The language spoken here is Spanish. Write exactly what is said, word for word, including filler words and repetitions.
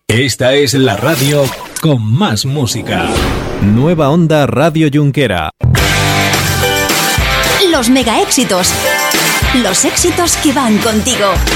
Esta es la radio con más música. Nueva Onda Radio Junquera. Los mega éxitos. Los éxitos que van contigo.